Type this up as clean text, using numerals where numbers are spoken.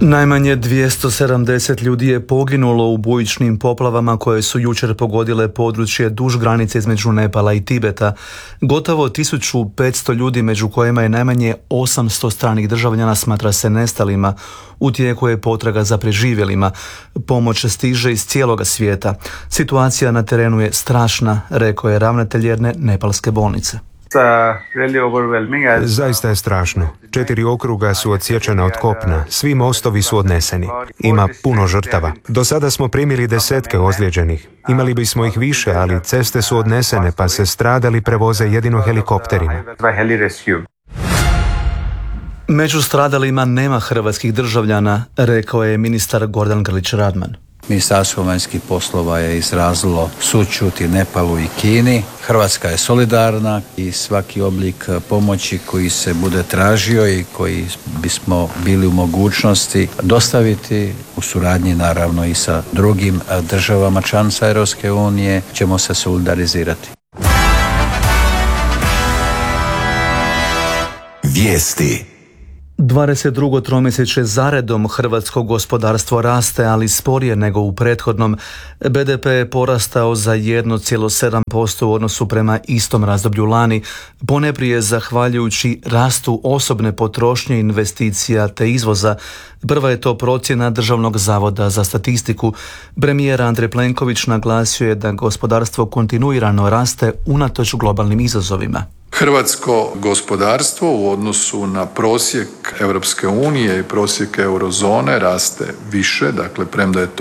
Najmanje 270 ljudi je poginulo u bujičnim poplavama koje su jučer pogodile područje duž granice između Nepala i Tibeta. Gotovo 1500 ljudi, među kojima je najmanje 800 stranih državljana, smatra se nestalima. U tijeku je potraga za preživjelima. Pomoć stiže iz cijeloga svijeta. Situacija na terenu je strašna, rekao je ravnatelj jedne nepalske bolnice. Zaista je strašno. 4 okruga su odsječena od kopna. Svi mostovi su odneseni. Ima puno žrtava. Do sada smo primili desetke ozlijeđenih. Imali bismo ih više, ali ceste su odnesene, pa se stradali prevoze jedino helikopterima. Među stradalima nema hrvatskih državljana, rekao je ministar Gordan Grlić-Radman. Ministarstvo vanjskih poslova je izrazilo sućut i Nepalu i Kini. Hrvatska je solidarna i svaki oblik pomoći koji se bude tražio i koji bismo bili u mogućnosti dostaviti u suradnji naravno i sa drugim državama članica Europske unije ćemo se solidarizirati. Vijesti. 22. tromjesečje zaredom hrvatsko gospodarstvo raste, ali sporije nego u prethodnom. BDP je porastao za 1,7% u odnosu prema istom razdoblju lani, ponajprije zahvaljujući rastu osobne potrošnje, investicija te izvoza. Prva je to procjena Državnog zavoda za statistiku. Premijer Andrej Plenković naglasio je da gospodarstvo kontinuirano raste unatoč globalnim izazovima. Hrvatsko gospodarstvo u odnosu na prosjek Europske unije i prosjek eurozone raste više, dakle premda je to